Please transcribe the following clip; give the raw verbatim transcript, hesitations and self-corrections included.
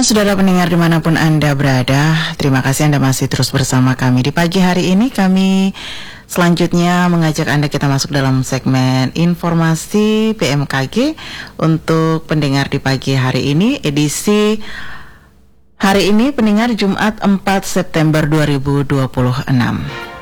saudara pendengar dimanapun Anda berada, terima kasih Anda masih terus bersama kami. Di pagi hari ini kami selanjutnya mengajak Anda kita masuk dalam segmen informasi B M K G untuk pendengar di pagi hari ini, edisi hari ini pendengar Jumat empat September dua ribu dua puluh enam.